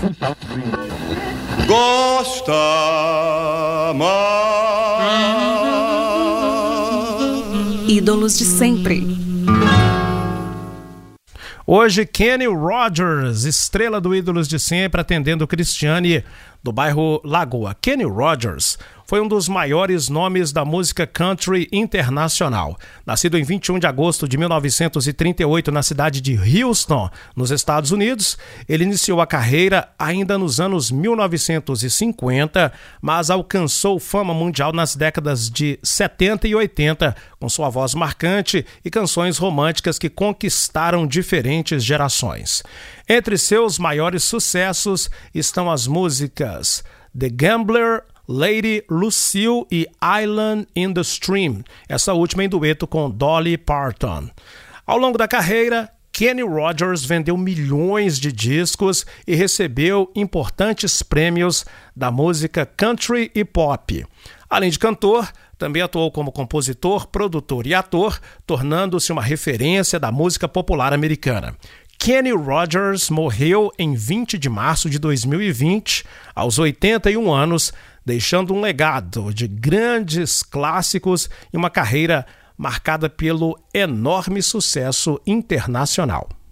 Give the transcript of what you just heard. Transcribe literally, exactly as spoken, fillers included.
Gosta mais. Ídolos de sempre. Hoje, Kenny Rogers, estrela do Ídolos de Sempre, atendendo Cristiane, do bairro Lagoa. Kenny Rogers foi um dos maiores nomes da música country internacional. Nascido em vinte e um de agosto de mil novecentos e trinta e oito na cidade de Houston, nos Estados Unidos, ele iniciou a carreira ainda nos anos mil novecentos e cinquenta, mas alcançou fama mundial nas décadas de setenta e oitenta, com sua voz marcante e canções românticas que conquistaram diferentes gerações. Entre seus maiores sucessos estão as músicas The Gambler, Lady Lucille e Island in the Stream, essa última em dueto com Dolly Parton. Ao longo da carreira, Kenny Rogers vendeu milhões de discos e recebeu importantes prêmios da música country e pop. Além de cantor, também atuou como compositor, produtor e ator, tornando-se uma referência da música popular americana. Kenny Rogers morreu em vinte de março de dois mil e vinte, aos oitenta e um anos, deixando um legado de grandes clássicos e uma carreira marcada pelo enorme sucesso internacional.